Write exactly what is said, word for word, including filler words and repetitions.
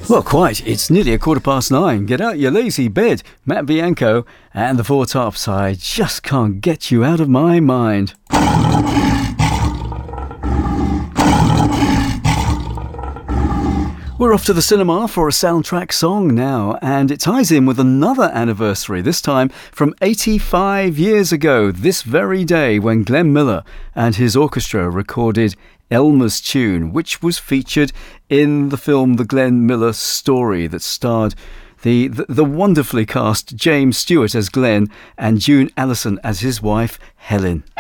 Well, quite. It's nearly a quarter past nine. Get out your lazy bed. Matt Bianco and the Four Tops. I just can't get you out of my mind. We're off to the cinema for a soundtrack song now, and it ties in with another anniversary, this time from eighty-five years ago, this very day when Glenn Miller and his orchestra recorded Elmer's Tune, which was featured in the film The Glenn Miller Story that starred the, the, the wonderfully cast James Stewart as Glenn and June Allison as his wife, Helen.